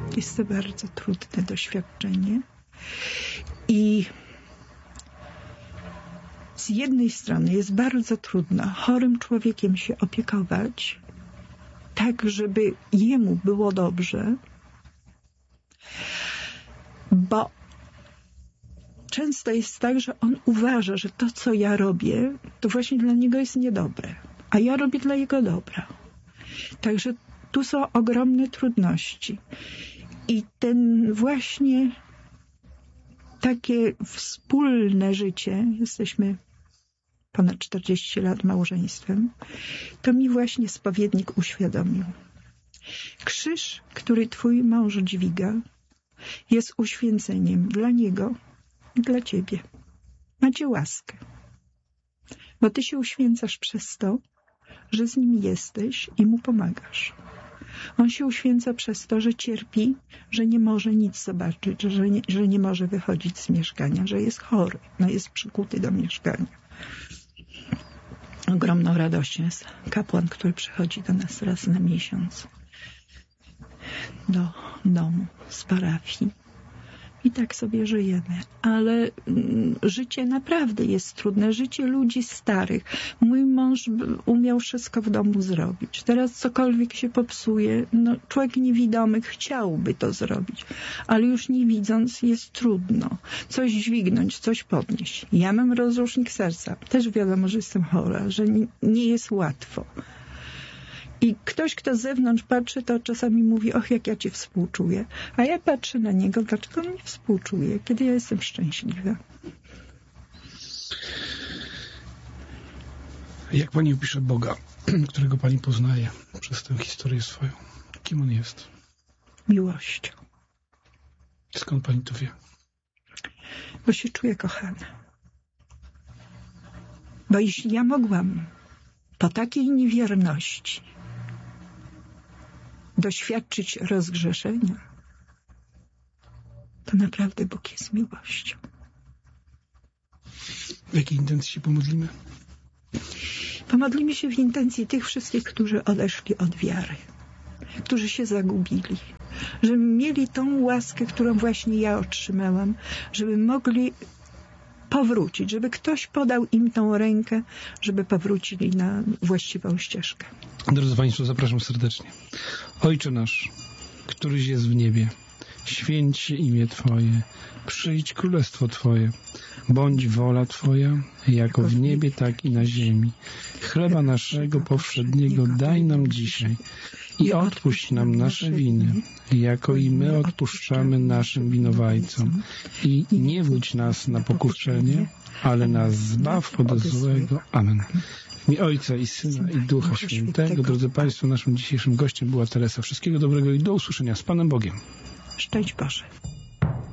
Jest to bardzo trudne doświadczenie. I z jednej strony jest bardzo trudno chorym człowiekiem się opiekować, tak żeby jemu było dobrze, bo często jest tak, że on uważa, że to, co ja robię, to właśnie dla niego jest niedobre, a ja robię dla jego dobra. Także tu są ogromne trudności. I ten właśnie takie wspólne życie, jesteśmy ponad 40 lat małżeństwem, to mi właśnie spowiednik uświadomił. Krzyż, który twój mąż dźwiga, jest uświęceniem dla niego i dla ciebie. Macie łaskę. Bo ty się uświęcasz przez to, że z nim jesteś i mu pomagasz. On się uświęca przez to, że cierpi, że nie może nic zobaczyć, że nie może wychodzić z mieszkania, że jest chory, jest przykuty do mieszkania. Ogromną radością jest kapłan, który przychodzi do nas raz na miesiąc do domu z parafii. I tak sobie żyjemy. Ale życie naprawdę jest trudne. Życie ludzi starych. Mój mąż umiał wszystko w domu zrobić. Teraz cokolwiek się popsuje, człowiek niewidomy chciałby to zrobić. Ale już nie widząc jest trudno. Coś dźwignąć, coś podnieść. Ja mam rozrusznik serca. Też wiadomo, że jestem chora, że nie jest łatwo. I ktoś, kto z zewnątrz patrzy, to czasami mówi, och, jak ja ci współczuję. A ja patrzę na niego, dlaczego on mi współczuje, kiedy ja jestem szczęśliwa. Jak pani opisze Boga, którego pani poznaje przez tę historię swoją? Kim on jest? Miłością. Skąd pani to wie? Bo się czuję kochana. Bo jeśli ja mogłam po takiej niewierności doświadczyć rozgrzeszenia, to naprawdę Bóg jest miłością. W jakiej intencji się pomodlimy? Pomodlimy się w intencji tych wszystkich, którzy odeszli od wiary, którzy się zagubili, żeby mieli tą łaskę, którą właśnie ja otrzymałam, żeby mogli powrócić, żeby ktoś podał im tą rękę, żeby powrócili na właściwą ścieżkę. Drodzy Państwo, zapraszam serdecznie. Ojcze nasz, któryś jest w niebie, święć się imię Twoje, przyjdź królestwo Twoje, bądź wola Twoja, jako w niebie, tak i na ziemi. Chleba naszego powszedniego daj nam dzisiaj i odpuść nam nasze winy, jako i my odpuszczamy naszym winowajcom. I nie wódź nas na pokuszenie, ale nas zbaw od złego. Amen. W imię Ojca i Syna i Ducha Świętego. Drodzy Państwo, naszym dzisiejszym gościem była Teresa. Wszystkiego dobrego i do usłyszenia z Panem Bogiem. Szczęść Boże.